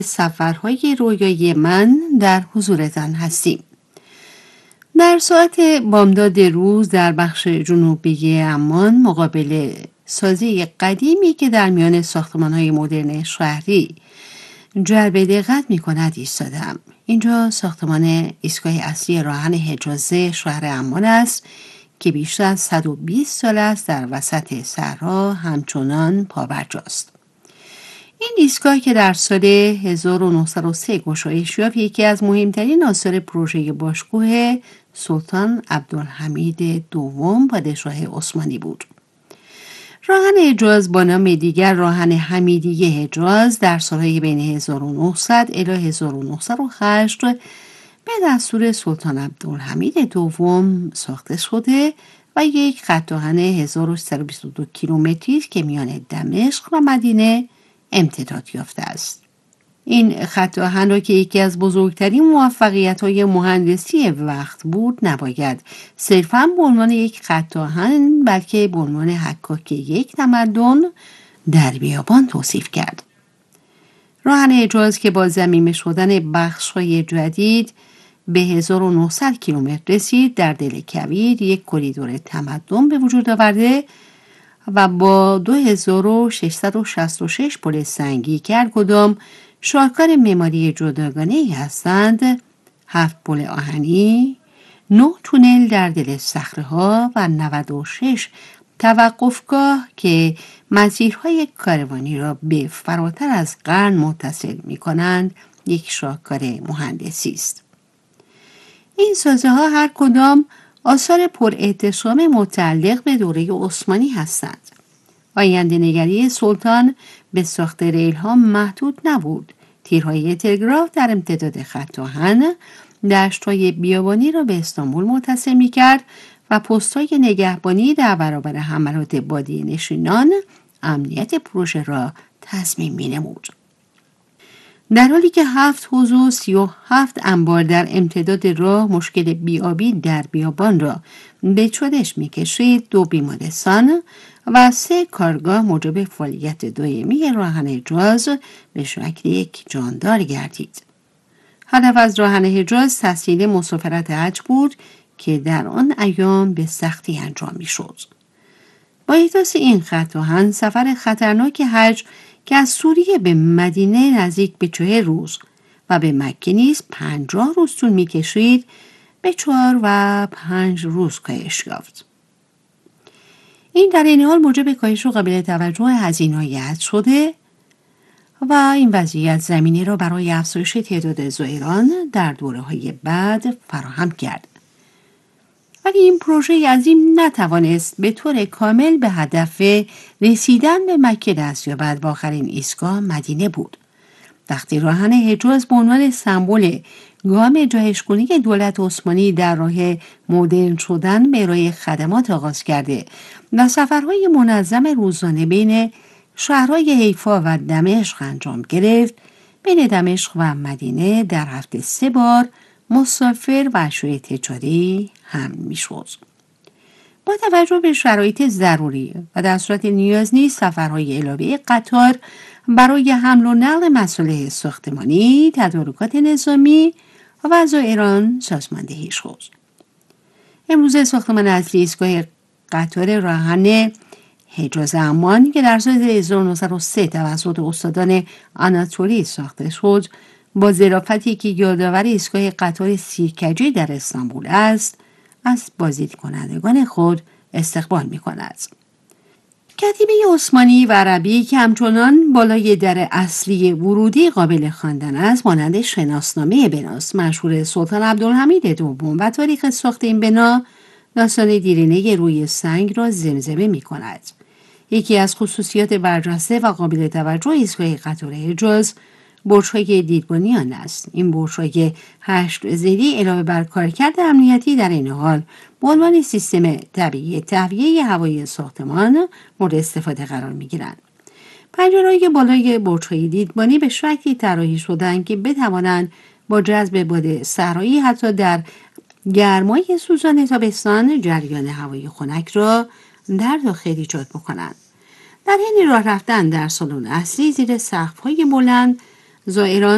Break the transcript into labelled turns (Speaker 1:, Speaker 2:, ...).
Speaker 1: سفرهای رویایی من در حضورتان هستیم. در ساعت بامداد روز در بخش جنوبی عمان مقابل سازی قدیمی که در میان ساختمان‌های مدرن شهری جلب دقت می‌کند ایستادم. اینجا ساختمان ایستگاه اصلی راهن حجاز شهر عمان است که بیشتر از 120 سال است در وسط صحرا همچنان پابرجاست. این ایستگاه که در سال 1903 گشایش یافت یکی از مهمترین آثار پروژه باشکوه سلطان عبدالحمید دوم پادشاه عثمانی بود. راهن حجاز با نام دیگر راهن حمیدیه حجاز در سالهای بین 1900 الی 1908 به دستور سلطان عبدالحمید دوم ساخته شده و یک خط آهن 1322 کیلومتری است که میان دمشق و مدینه امتداد یافته است. این خط آهن را که یکی از بزرگترین موفقیت‌های مهندسی وقت بود نباید صرفاً به عنوان یک خط آهن بلکه به عنوان حکاک یک تمدن در بیابان توصیف کرد. راهن حجاز که با ضمیمه شدن بخش‌های جدید به 1900 کیلومتر رسید در دل کویر یک کریدور تمدن به وجود آورده و با 2666 پل سنگی که هر کدام شاهکار معماری جداگانه‌ای هستند، 7 پل آهنی، 9 تونل در دل صخره‌ها و 96 توقفگاه که مسیرهای کاروانی را به فراتر از قرن متصل می‌کنند، یک شاهکار مهندسی است. این سازه‌ها هر کدام آثار پراحتشام متعلق به دوره عثمانی هستند. آینده‌نگری سلطان به ساخت ریل‌ها محدود نبود. تیرهای تلگراف در امتداد خط آهن دشت‌های بیابانی را به استانبول متصل می‌کرد و پست‌های نگهبانی در برابر حملات بادی نشینان امنیت پروژه را تضمین می‌نمود. در حالی که 7 حوض و 37 انبار در امتداد راه مشکل بیابی در بیابان را به چالش می‌کشید، 2 بیمارستان و 3 کارگاه موجب فعالیت دائمی راهن حجاز به شکل یک جاندار گردید. هدف از راهن حجاز تسهیل مسافرت حج بود که در آن ایام به سختی انجام می‌شد. با احداث این خط آهن سفر خطرناک حج که از سوریه به مدینه نزدیک به 40 روز و به مکه نیز 50 روز طول می‌کشید به 4 و 5 روز کاهش یافت. این در این حال موجب کاهش و قابل توجه هزینه‌های حج شده و این وضعیت زمینه را برای افزایش تعداد زائران در دوره‌های بعد فراهم کرد. ولی این پروژه عظیم نتوانست به طور کامل به هدف رسیدن به مکه دست یابد و آخرین ایستگاه مدینه بود. وقتی راهن حجاز به عنوان سمبل گام جهش‌کنی دولت عثمانی در راه مدرن شدن به ارائه خدمات آغاز کرده و سفرهای منظم روزانه بین شهرهای حیفا و دمشق انجام گرفت، بین دمشق و مدینه در هفته 3 بار مسافر و اشیاء تجاری هم میشد. با توجه به شرایط ضروری و در صورت نیاز نیز سفرهای علاوه قطار برای حمل و نقل مصالح ساختمانی، تدارکات نظامی و زائران سازماندهی شد. امروز ساختمان اصلی ایستگاه قطار راهن حجاز عمان که در سال 1903 توسط استادان آناتولی ساخته شد، با ظرافتی که یادآور ایستگاه قطار سیرکجی در استانبول است، از بازدیدکنندگان خود استقبال می‌کند. کتیبه عثمانی و عربی که همچنان بالای در اصلی ورودی قابل خواندن است، مانند شناسنامه بناست مشهور سلطان عبدالحمید دوم و تاریخ ساخت این بنا، داستان دیرینه روی سنگ را زمزمه می‌کند. یکی از خصوصیات برجسته و قابل توجه ایستگاه قطار حجاز برج‌های دیدبانی آن است. این برج‌های 8 ضلعی علاوه بر کارکرد امنیتی در این حال به عنوان سیستم طبیعی تهویه هوایی ساختمان مورد استفاده قرار می‌گیرند. پنجره‌های بالای برج‌های دیدبانی به شکلی طراحی شده‌اند که بتوانند با جذب باد صحرایی حتی در گرمای سوزان تابستان جریان هوای خنک را در داخل ایجاد بکنند. در حین راه رفتن در سالن اصلی زیر سقف‌های بلند زائران